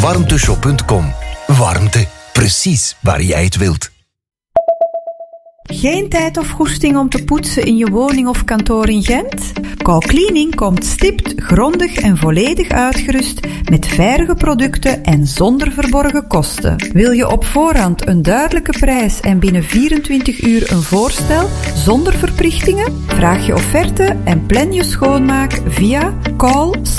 warmteshop.com. Warmte, precies waar jij het wilt. Geen tijd of goesting om te poetsen in je woning of kantoor in Gent? Call Cleaning komt stipt, grondig en volledig uitgerust met veilige producten en zonder verborgen kosten. Wil je op voorhand een duidelijke prijs en binnen 24 uur een voorstel zonder verplichtingen? Vraag je offerte en plan je schoonmaak via call